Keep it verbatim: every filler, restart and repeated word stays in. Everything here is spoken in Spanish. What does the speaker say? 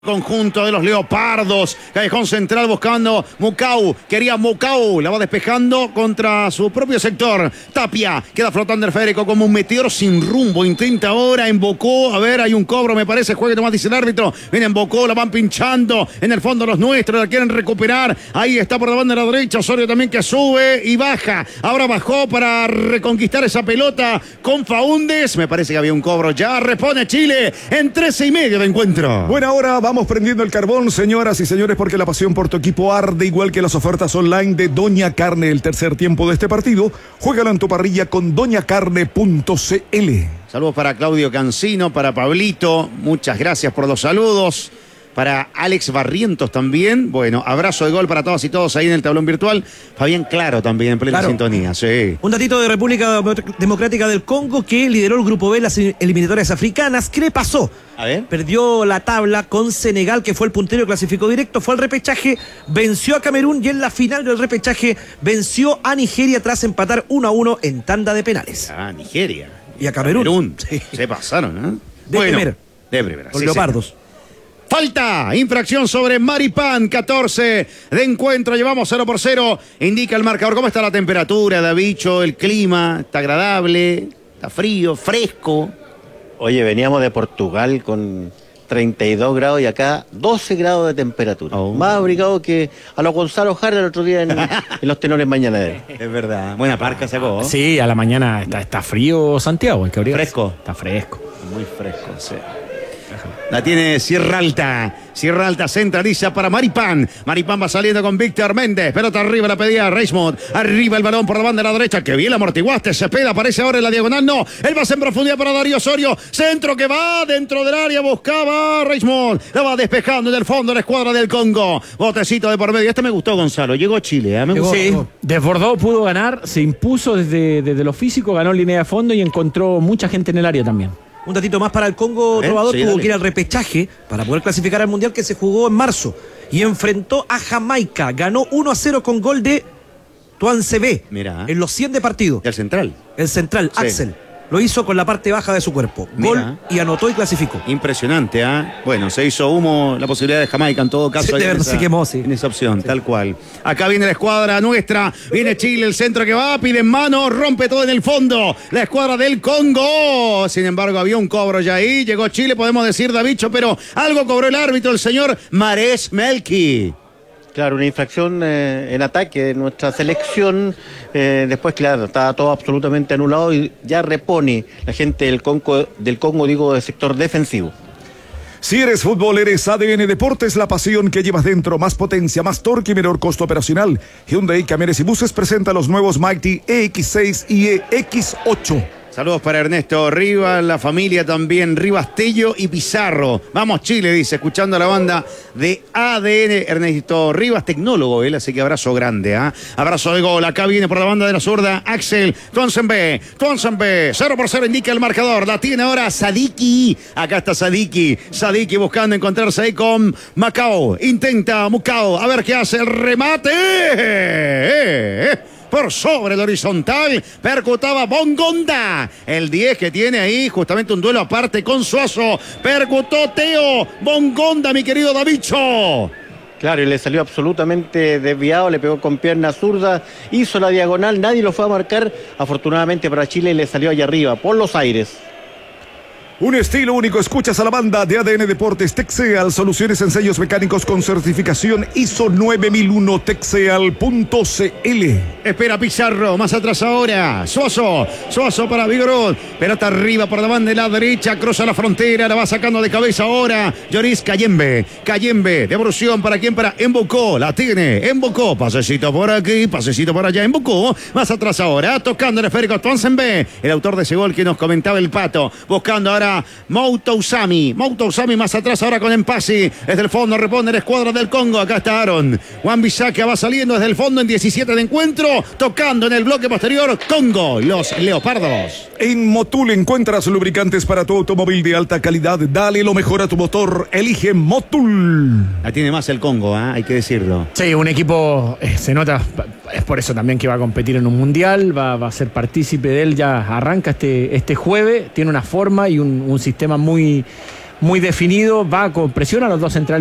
Conjunto de los leopardos, callejón central buscando Mucau, quería Mucau, la va despejando contra su propio sector. Tapia, queda flotando el Federico como un meteoro sin rumbo, intenta ahora, embocó, a ver, hay un cobro, me parece, juegue nomás, dice el árbitro, viene embocó, la van pinchando, en el fondo los nuestros, la quieren recuperar, ahí está por la banda de la derecha, Osorio también que sube y baja, ahora bajó para reconquistar esa pelota con Faúndez, me parece que había un cobro ya, responde Chile en trece y medio de encuentro. Buena hora, vamos prendiendo el carbón, señoras y señores, porque la pasión por tu equipo arde, igual que las ofertas online de Doña Carne. El tercer tiempo de este partido, juégalo en tu parrilla con doña carne punto c l. Saludos para Claudio Cancino, para Pablito, muchas gracias por los saludos. Para Alex Barrientos también. Bueno, abrazo de gol para todas y todos ahí en el tablón virtual. Fabián Claro también en plena claro. sintonía. Sí. Un datito de República Democrática del Congo que lideró el grupo B en las eliminatorias africanas. ¿Qué le pasó? A ver. Perdió la tabla con Senegal, que fue el puntero, clasificó directo, fue al repechaje, venció a Camerún y en la final del repechaje venció a Nigeria tras empatar uno a uno en tanda de penales. Ah, Nigeria. Y a Camerún. Camerún. Sí. Se pasaron, ¿eh? De bueno, primera. De primera. Con sí, leopardos. Sí. Falta, infracción sobre Maripán, catorce de encuentro, llevamos cero por cero, indica el marcador. ¿Cómo está la temperatura, Davicho, el clima? ¿Está agradable? ¿Está frío, fresco? Oye, veníamos de Portugal con treinta y dos grados y acá doce grados de temperatura. Oh. Más abrigado que a los Gonzalo Jara el otro día en, en los tenores mañaneros. Es verdad, buena parca sacó. Sí, a la mañana está, está frío Santiago, hay que abrigar. ¿Fresco? Está fresco. Muy fresco, sí. La tiene Sierra Alta. Sierra Alta centraliza para Maripán. Maripán va saliendo con Víctor Méndez. Pelota arriba, la pedía Reismond. Arriba el balón por la banda de la derecha. Que bien la amortiguaste. Cepeda aparece ahora en la diagonal. No. Él va en profundidad para Darío Osorio. Centro que va dentro del área. Buscaba Reismond. La va despejando en el fondo la escuadra del Congo. Botecito de por medio. Este me gustó, Gonzalo. Llegó Chile. ¿eh? Me Llegó, gustó. Sí. Desbordó, pudo ganar. Se impuso desde, desde lo físico. Ganó línea de fondo y encontró mucha gente en el área también. Un datito más para el Congo. Trovador, sí, tuvo que ir al repechaje para poder clasificar al Mundial que se jugó en marzo. Y enfrentó a Jamaica. Ganó uno a cero con gol de Tuan C B. Mira. En los cien de partido. El central. El central, sí. Axel. Lo hizo con la parte baja de su cuerpo. Gol. Mira. Y anotó y clasificó. Impresionante, ¿ah? ¿eh? Bueno, se hizo humo la posibilidad de Jamaica en todo caso. Sí, de verdad se quemó, sí. En esa opción, sí. tal cual. Acá viene la escuadra nuestra. Viene Chile, el centro que va, pide en mano, rompe todo en el fondo. La escuadra del Congo. Sin embargo, había un cobro ya ahí. Llegó Chile, podemos decir, Davicho, pero algo cobró el árbitro, el señor Mares Melqui. Claro, una infracción eh, en ataque de nuestra selección. Eh, después, claro, está todo absolutamente anulado y ya repone la gente del Congo, del Congo, digo, del sector defensivo. Si eres fútbol, eres A D N Deportes, la pasión que llevas dentro, más potencia, más torque y menor costo operacional. Hyundai Camiones y Buses presenta los nuevos Mighty E X seis y E X ocho. Saludos para Ernesto Rivas, la familia también, Rivas Tello y Pizarro. Vamos Chile, dice, escuchando a la banda de A D N. Ernesto Rivas, tecnólogo, él, así que abrazo grande, ¿ah? ¿eh? Abrazo de gol, acá viene por la banda de la zurda, Axel Tuanzembe, Tuanzembe, cero por cero indica el marcador, la tiene ahora Sadiki. Acá está Sadiki, Sadiki buscando encontrarse ahí con Macao, intenta Mucao, a ver qué hace el remate. ¡Eh, eh! Por sobre el horizontal, percutaba Bongonda, el diez que tiene ahí, justamente un duelo aparte con Suazo, percutó Teo Bongonda, mi querido Davicho. Claro, y le salió absolutamente desviado, le pegó con pierna zurda, hizo la diagonal, nadie lo fue a marcar, afortunadamente para Chile le salió allá arriba, por los aires. Un estilo único, escuchas a la banda de A D N Deportes, Texeal, soluciones en sellos mecánicos con certificación I S O nueve mil uno, texeal punto c l. Espera Pizarro, más atrás ahora, Suazo, Suazo para Vigorot, pelota arriba por la banda de la derecha, cruza la frontera, la va sacando de cabeza ahora, Lloris Cayembe, Cayembe, devolución para quién, para Embocó, la tiene, Embocó, pasecito por aquí, pasecito por allá, Embocó, más atrás ahora, tocando el esférico Tuanzembe, el autor de ese gol que nos comentaba el Pato, buscando ahora Mouto Usami, Mouto Usami más atrás ahora con Empasi, desde el fondo responde la escuadra del Congo, acá está Aaron, Juan Bisaca va saliendo desde el fondo en diecisiete de encuentro, tocando en el bloque posterior, Congo, los leopardos. En Motul encuentras lubricantes para tu automóvil de alta calidad, dale lo mejor a tu motor, elige Motul. La tiene más el Congo, ¿eh? Hay que decirlo. Sí, un equipo, eh, se nota, es por eso también que va a competir en un mundial, va, va a ser partícipe de él, ya arranca este, este jueves, tiene una forma y un, un sistema muy, muy definido, va con presión a los dos centrales